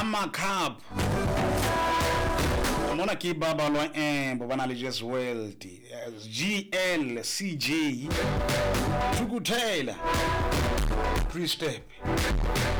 Cup. Mona ki baba lo bobana le just wealthy. GL CJ Tukuthela 3 step.